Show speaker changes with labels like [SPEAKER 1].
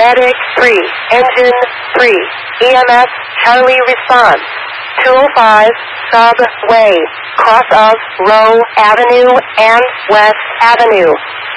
[SPEAKER 1] Medic 3, Engine 3, EMS Charlie response. 205 Subway, cross of Rowe Avenue and West Avenue.